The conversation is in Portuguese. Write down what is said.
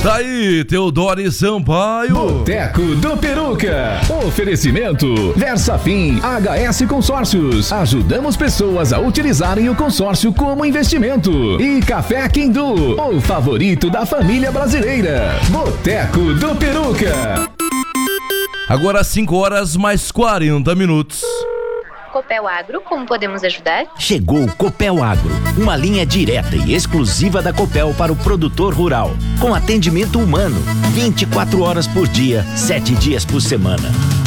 Daí, Teodoro Sampaio. Boteco do Peruca. Oferecimento Versafin HS Consórcios. Ajudamos pessoas a utilizarem o consórcio como investimento. E Café Quindu, o favorito da família brasileira. Boteco do Peruca. Agora 5h mais 40. Copel Agro, como podemos ajudar? Chegou o Copel Agro, uma linha direta e exclusiva da Copel para o produtor rural, com atendimento humano, 24 horas por dia, 7 dias por semana.